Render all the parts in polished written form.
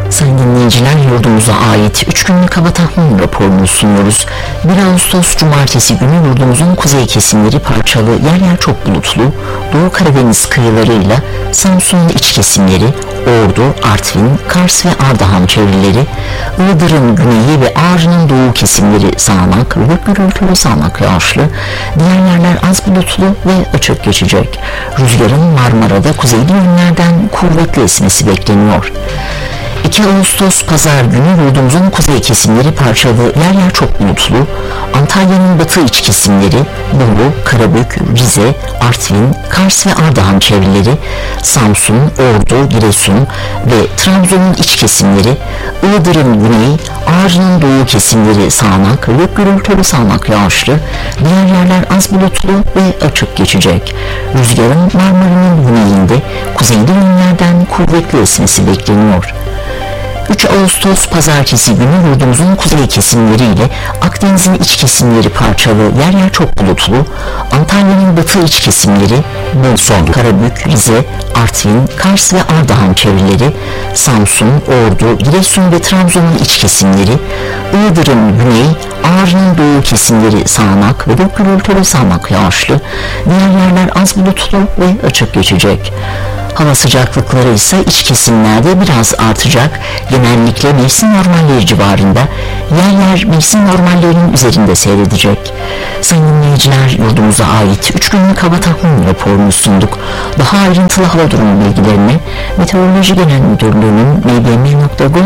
Sayın dinleyiciler, yurdumuza ait 3 günlük hava tahmin raporunu sunuyoruz. 1 Ağustos Cumartesi günü yurdumuzun kuzey kesimleri parçalı, yer yer çok bulutlu, Doğu Karadeniz kıyılarıyla Samsun'un iç kesimleri, Ordu, Artvin, Kars ve Ardahan çevreleri, Iğdır'ın güneyi ve Ağrı'nın doğu kesimleri sağanak ve gürültülü sağanak yağışlı, diğer yerler az bulutlu ve açık geçecek. Rüzgarın Marmara'da kuzeyli yönlerden kuvvetli esmesi bekleniyor. 2 Ağustos Pazar günü yurdumuzun kuzey kesimleri parçalı, yer yer çok bulutlu, Antalya'nın batı iç kesimleri, Bolu, Karabük, Rize, Artvin, Kars ve Ardahan çevreleri, Samsun, Ordu, Giresun ve Trabzon'un iç kesimleri, Iğdır'ın güneyi, Ağrı'nın doğu kesimleri sağanak ve gürültülü sağanak yağışlı, diğer yerler az bulutlu ve açık geçecek. Rüzgarın Marmara'nın güneyinde kuzeyli yönlerden kuvvetli esmesi bekleniyor. 3 Ağustos Pazartesi günü yurdumuzun kuzey kesimleriyle Akdeniz'in iç kesimleri parçalı, yer yer çok bulutlu, Antalya'nın batı iç kesimleri, Bolu, Karabük, Rize, Artvin, Kars ve Ardahan çevreleri, Samsun, Ordu, Giresun ve Trabzon'un iç kesimleri, Iğdır'ın güney, Ağrı'nın doğu kesimleri sağanak ve gürültülü sağanak yağışlı, diğer yerler az bulutlu ve açık geçecek. Hava sıcaklıkları ise iç kesimlerde biraz artacak, genellikle mevsim normalleri civarında, yer yer mevsim normallerinin üzerinde seyredecek. Sayın dinleyiciler, yurdumuza ait 3 günlük hava tahmin raporunu sunduk. Daha ayrıntılı hava durumu bilgilerini Meteoroloji Genel Müdürlüğü'nün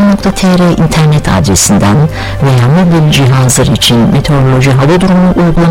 mbm.gov.tr internet adresinden veya mobil cihazlar için meteoroloji hava durumu uygulaması